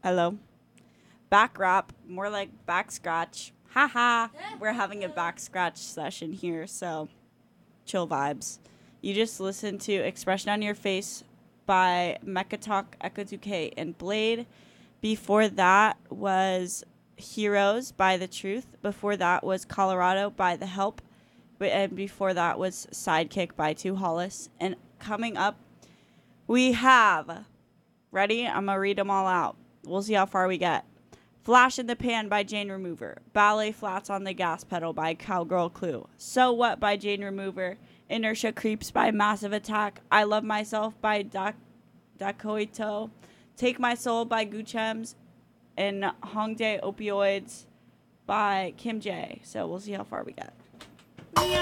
Hello. Back rap, more like back scratch. Haha. We're having a back scratch session here, so chill vibes. You just listened to Expression on Your Face by Mechatalk, Echo 2K, and Blade. Before that was Heroes by The Truth. Before that was Colorado by The Help. And before that was Sidekick by Two Hollis. And coming up, we have, ready? I'm going to read them all out. We'll see how far we get. Flash in the Pan by Jane Remover. Ballet Flats on the Gas Pedal by Cowgirl Clue. So What by Jane Remover. Inertia Creeps by Massive Attack. I Love Myself by Dakoito. Take My Soul by Guchems. And Hongdae Opioids by Kim J. So we'll see how far we get.